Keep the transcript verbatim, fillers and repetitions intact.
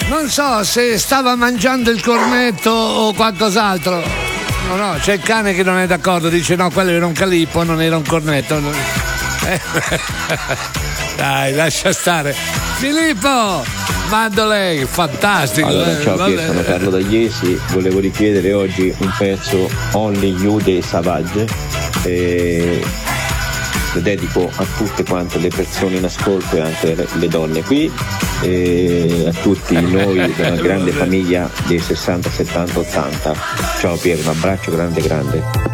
non so se stava mangiando il cornetto o qualcos'altro. No, no, c'è il cane che non è d'accordo, dice no, quello era un calippo, non era un cornetto. Dai, lascia stare. Filippo, mando lei, fantastico. Allora, ciao Pier, sono Carlo Dagliesi, volevo richiedere oggi un pezzo Only You dei Savage. E lo dedico a tutte quante le persone in ascolto e anche le donne qui e a tutti noi della grande famiglia dei sessanta, settanta, ottanta. Ciao Pier, un abbraccio grande grande.